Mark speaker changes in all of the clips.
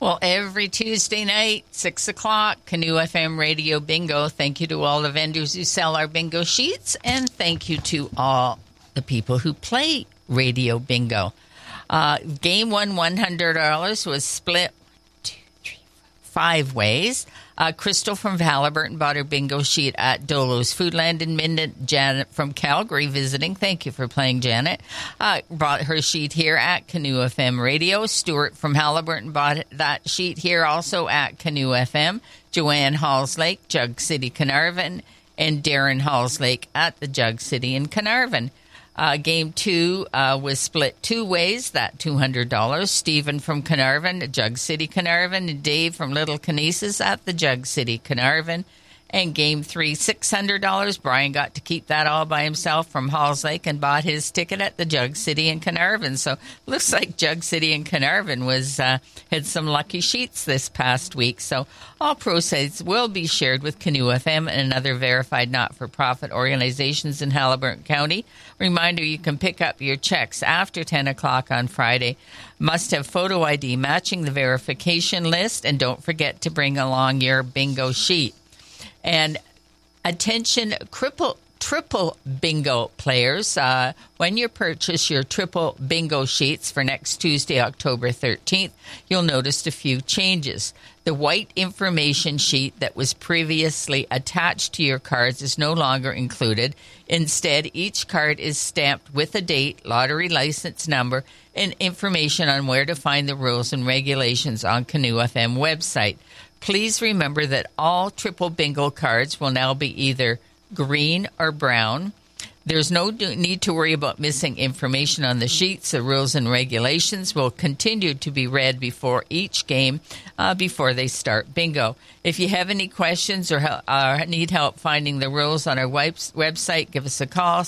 Speaker 1: Well, every Tuesday night, 6 o'clock, Canoe FM Radio Bingo. Thank you to all the vendors who sell our bingo sheets, and thank you to all the people who play Radio Bingo. Game one, $100 was split 5 ways. Crystal from Halliburton bought her bingo sheet at Dolo's Foodland in Minden. Janet from Calgary visiting. Thank you for playing, Janet. Bought her sheet here at Canoe FM Radio. Stuart from Halliburton bought that sheet here also at Canoe FM. Joanne Halslake, Jug City, Carnarvon. And Darren Halslake at the Jug City in Carnarvon. Game 2 was split 2 ways, that $200. Stephen from Carnarvon, Jug City, Carnarvon, and Dave from Little Canesis at the Jug City, Carnarvon. And Game 3, $600. Brian got to keep that all by himself from Halls Lake and bought his ticket at the Jug City in Carnarvon. So looks like Jug City in Carnarvon had some lucky sheets this past week. So all proceeds will be shared with Canoe FM and other verified not-for-profit organizations in Halliburton County. Reminder, you can pick up your checks after 10 o'clock on Friday. Must have photo ID matching the verification list, and don't forget to bring along your bingo sheet. And attention, triple bingo players, when you purchase your triple bingo sheets for next Tuesday, October 13th, you'll notice a few changes. The white information sheet that was previously attached to your cards is no longer included. Instead, each card is stamped with a date, lottery license number, and information on where to find the rules and regulations on Canoe FM website. Please remember that all triple bingo cards will now be either green or brown. There's no need to worry about missing information on the sheets. The rules and regulations will continue to be read before each game before they start bingo. If you have any questions or need help finding the rules on our website, give us a call,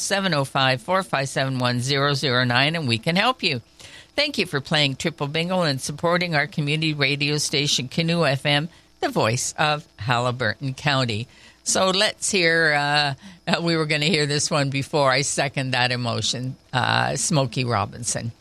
Speaker 1: 705-457-1009, and we can help you. Thank you for playing Triple Bingo and supporting our community radio station, Canoe FM, the voice of Halliburton County. So let's hear, we were going to hear this one before. I second that emotion, Smokey Robinson.